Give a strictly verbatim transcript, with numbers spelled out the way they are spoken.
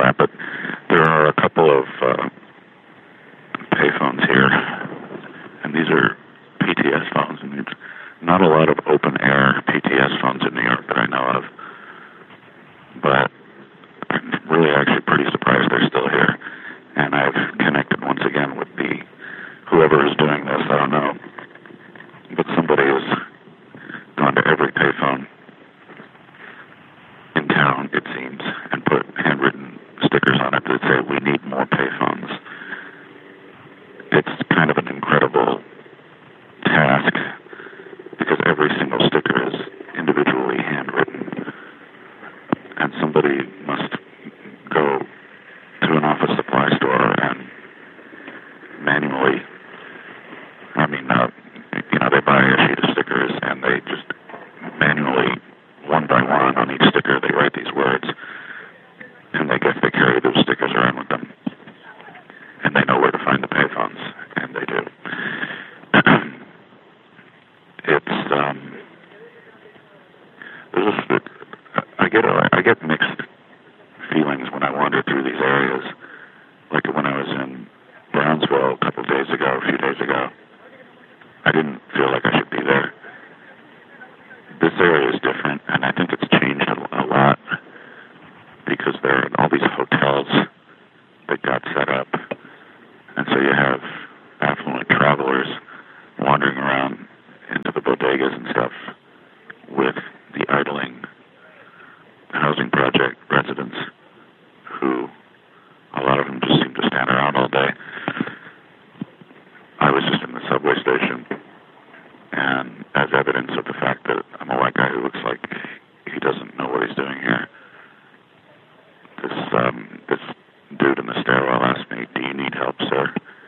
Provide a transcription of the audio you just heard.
that, but there are a couple of uh, payphones here, and these are P T S phones, and it's not a lot of open-air P T S phones in New York that I know of, but I'm really actually pretty surprised they're still here, and I've connected once again with the whoever is doing this, I don't know, but somebody has gone to every payphone in town, it seems, and put handwritten stickers on it that say, "We need more payphones." It's kind of an incredible task because every single sticker is individually handwritten, and somebody must go to an office supply store and manually, I mean, uh, you know, they buy a sheet of stickers and they just manually, one by one on each sticker, they write these words, and they guess they carry those stickers around with them, and they know where to find the payphones, and they do. It's um, there's a, I get a, I get mixed feelings when I wander through these areas. Like when I was in Brownsville a couple of days ago, a few days ago, I didn't feel like I should be there. This area is different, and I think it's changed a, a lot because there are all these hotels that got set up, and so you have affluent travelers wandering around into the bodegas and stuff with the idling housing project residents who, a lot of them just seem to stand around all day. I was just in the subway station, and as evidence of the fact that I'm a white guy who looks like he doesn't know what he's doing here, this um, this dude in the